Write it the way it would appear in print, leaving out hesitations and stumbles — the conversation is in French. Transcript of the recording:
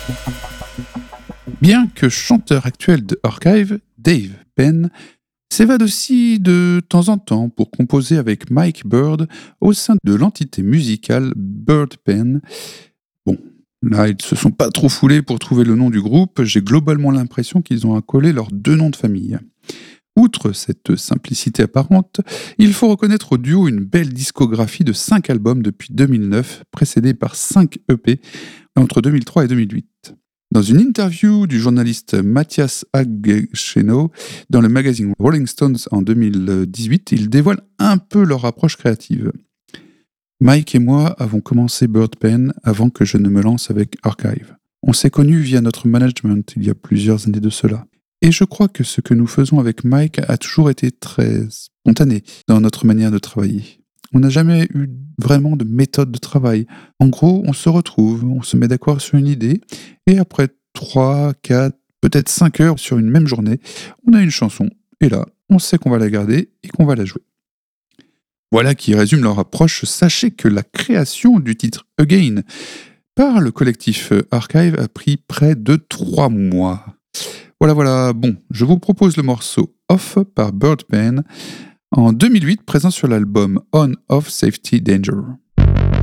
Bien que chanteur actuel de Archive, Dave Penn s'évade aussi de temps en temps pour composer avec Mike Bird au sein de l'entité musicale Bird Penn. Bon, là, ils se sont pas trop foulés pour trouver le nom du groupe, j'ai globalement l'impression qu'ils ont accolé leurs deux noms de famille. Outre cette simplicité apparente, il faut reconnaître au duo une belle discographie de 5 albums depuis 2009, précédée par 5 EP entre 2003 et 2008. Dans une interview du journaliste Matthias Agesheno dans le magazine Rolling Stones en 2018, il dévoile un peu leur approche créative. Mike et moi avons commencé Bird Penn avant que je ne me lance avec Archive. On s'est connus via notre management il y a plusieurs années de cela. Et je crois que ce que nous faisons avec Mike a toujours été très spontané dans notre manière de travailler. On n'a jamais eu vraiment de méthode de travail. En gros, on se retrouve, on se met d'accord sur une idée, et après 3, 4, peut-être 5 heures sur une même journée, on a une chanson, et là, on sait qu'on va la garder et qu'on va la jouer. Voilà qui résume leur approche. Sachez que la création du titre Again par le collectif Archive a pris près de 3 mois. Voilà, bon, je vous propose le morceau Off par Bird Penn, en 2008 présent sur l'album On Off Safety Danger.